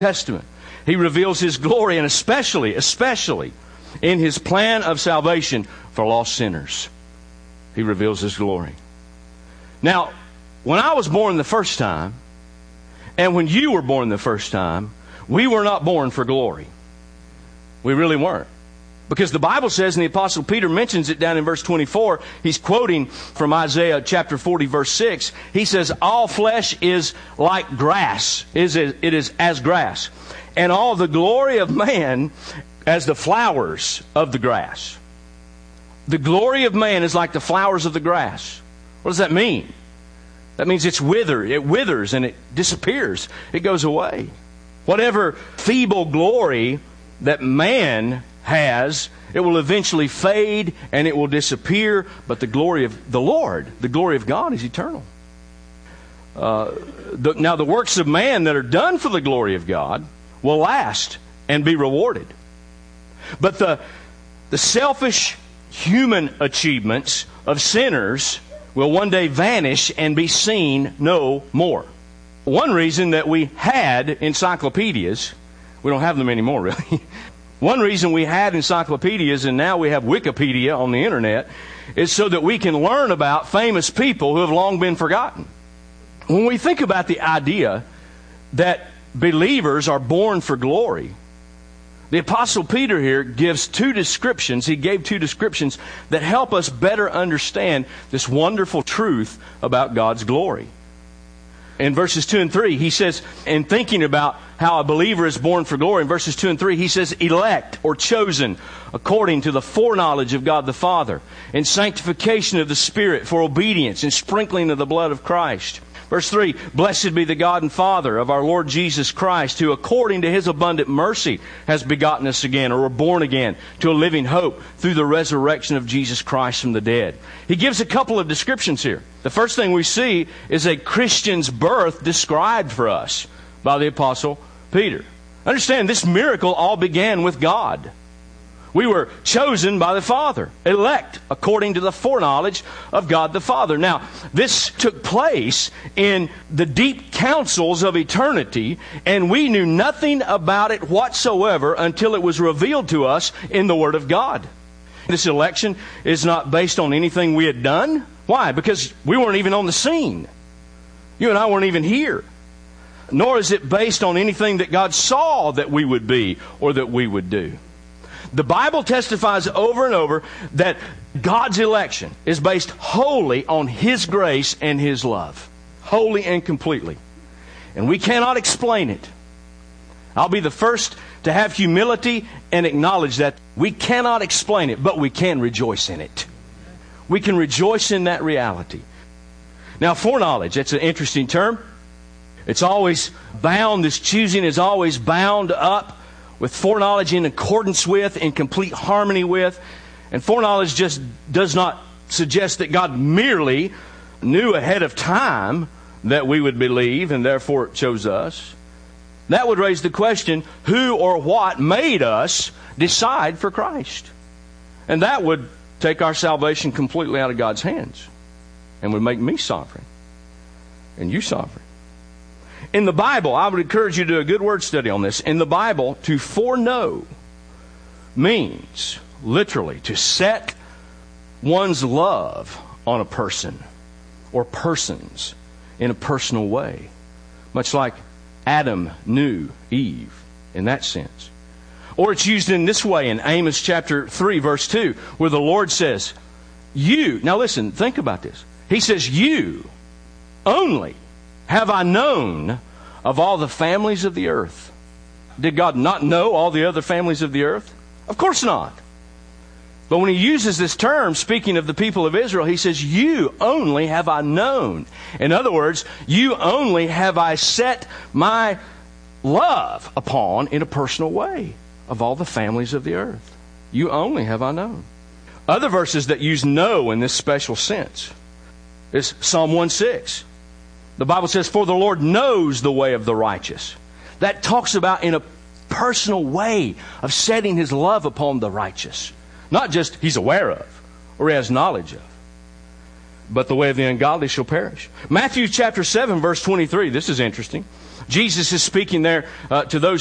Testament. He reveals His glory, and especially in His plan of salvation for lost sinners. He reveals His glory. Now, when I was born the first time, and when you were born the first time, we were not born for glory. We really weren't. Because the Bible says, and the Apostle Peter mentions it down in verse 24, he's quoting from Isaiah chapter 40, verse 6. He says, all flesh is like grass. It is as grass. And all the glory of man as the flowers of the grass. The glory of man is like the flowers of the grass. What does that mean? That means it's withered. It withers and it disappears. It goes away. Whatever feeble glory that man has, it will eventually fade and it will disappear, but the glory of the Lord, the glory of God, is eternal. Now the works of man that are done for the glory of God will last and be rewarded. But the selfish human achievements of sinners will one day vanish and be seen no more. One reason that we had encyclopedias, we don't have them anymore really. One reason we had encyclopedias and now we have Wikipedia on the internet is so that we can learn about famous people who have long been forgotten. When we think about the idea that believers are born for glory, the Apostle Peter here gives two descriptions. He gave two descriptions that help us better understand this wonderful truth about God's glory. In verses 2 and 3, he says, in thinking about how a believer is born for glory, in verses 2 and 3, he says, elect or chosen according to the foreknowledge of God the Father, in sanctification of the Spirit for obedience and sprinkling of the blood of Christ. Verse 3, blessed be the God and Father of our Lord Jesus Christ, who according to His abundant mercy has begotten us again, or were born again, to a living hope through the resurrection of Jesus Christ from the dead. He gives a couple of descriptions here. The first thing we see is a Christian's birth described for us by the Apostle Peter. Understand, this miracle all began with God. We were chosen by the Father, elect according to the foreknowledge of God the Father. Now, this took place in the deep counsels of eternity, and we knew nothing about it whatsoever until it was revealed to us in the Word of God. This election is not based on anything we had done. Why? Because we weren't even on the scene. You and I weren't even here. Nor is it based on anything that God saw that we would be or that we would do. The Bible testifies over and over that God's election is based wholly on His grace and His love. Wholly and completely. And we cannot explain it. I'll be the first to have humility and acknowledge that we cannot explain it, but we can rejoice in it. We can rejoice in that reality. Now, foreknowledge, that's an interesting term. It's always bound, this choosing is always bound up with foreknowledge in accordance with, in complete harmony with. And foreknowledge just does not suggest that God merely knew ahead of time that we would believe and therefore chose us. That would raise the question, who or what made us decide for Christ? And that would take our salvation completely out of God's hands and would make me sovereign and you sovereign. In the Bible, I would encourage you to do a good word study on this. In the Bible, to foreknow means literally to set one's love on a person or persons in a personal way. Much like Adam knew Eve in that sense. Or it's used in this way in Amos chapter 3 verse 2 where the Lord says, you, now listen, think about this. He says, you only have I known of all the families of the earth. Did God not know all the other families of the earth? Of course not. But when He uses this term, speaking of the people of Israel, He says, you only have I known. In other words, you only have I set my love upon in a personal way of all the families of the earth. You only have I known. Other verses that use know in this special sense is Psalm 1:6. The Bible says, for the Lord knows the way of the righteous. That talks about in a personal way of setting His love upon the righteous. Not just He's aware of or He has knowledge of. but the way of the ungodly shall perish. Matthew chapter 7, verse 23. This is interesting. Jesus is speaking there to those